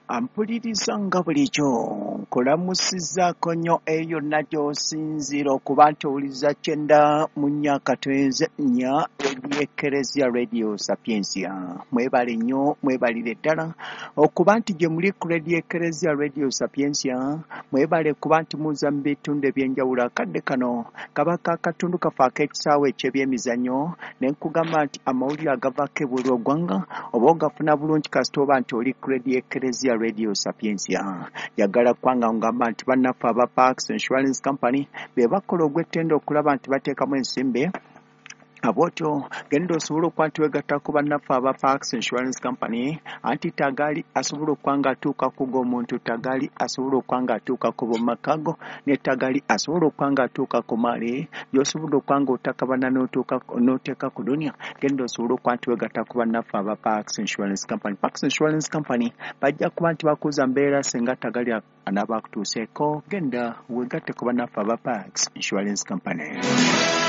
Ampuliriza nga bulijjo nkulamusizzaako nnyo eyo yonna gy'osinziira okuba nti owuliriza Kyenda mu Nnyakatweze nnya Eklezia Radio Sapiensia. Mwebale nnyo, mwebalire ddala okuba nti gye muli ku Eklezia Radio Sapiensia. Mwebale kuba nti muza mu bitundu eby'enjawulo. Akadde kano kaba katundu kafe ak'ekisaawe eky'ebyemizannyo ne nkugamba nti amawulire agavaako ebweru w'eggwanga oba ogafuna bulungi kasita oba nti oli ku Eklezia Radio Sapiensia. Yagala kwanga ngamba nti bannaffe aba Parks Insurance Company be bakola ogw'ettendo okulaba nti bateekamu ensimbi. Abotyo genda osobola okuba nti wegatta ku bannaffe aba Parks Insurance Company anti Tagali asobola okuba nga atuuka ku g'omuntu, Tagali asobola okuba nga atuuka ku b'omakago, ne Tagali asobola okuba nga atuuka ku maali gy'osobola okuba nga otakabana n'oteeka ku dunia. Genda osobola okuba nti wegatta ku bannaffe aba Parks Insurance Company. Parks Insurance Company bajja kuba nti bakuuza mbeera singa Tagali anaaba akutuuseeko. Genda wegatte ku bannaffe aba Parks Insurance Company.